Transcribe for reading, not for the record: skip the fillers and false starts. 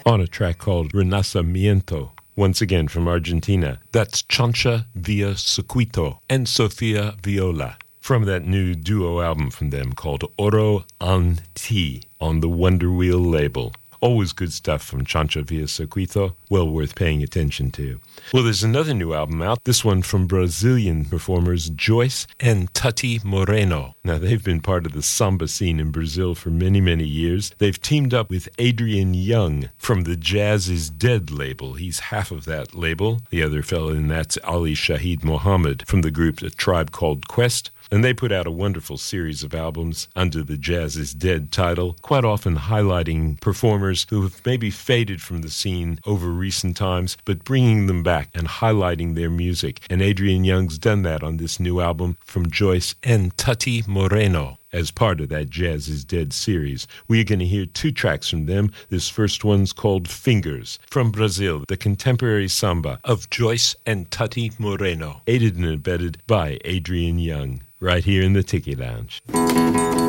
on a track called Renacimiento, once again from Argentina. That's Chancha Via Circuito and Sofia Viola, from that new duo album from them called Oro Anti on the Wonder Wheel label. Always good stuff from Chancha Via Circuito, well worth paying attention to. Well, there's another new album out, this one from Brazilian performers Joyce and Tati Moreno. Now, they've been part of the samba scene in Brazil for many, many years. They've teamed up with Adrian Young from the Jazz is Dead label. He's half of that label. The other fellow in that's Ali Shahid Mohammed from the group A Tribe Called Quest. And they put out a wonderful series of albums under the Jazz is Dead title, quite often highlighting performers who have maybe faded from the scene over recent times, but bringing them back and highlighting their music. And Adrian Young's done that on this new album from Joyce and Tati Moreno as part of that Jazz is Dead series. We're going to hear two tracks from them. This first one's called Fingers, from Brazil, the contemporary samba of Joyce and Tati Moreno, aided and abetted by Adrian Young, right here in the Tiki Lounge.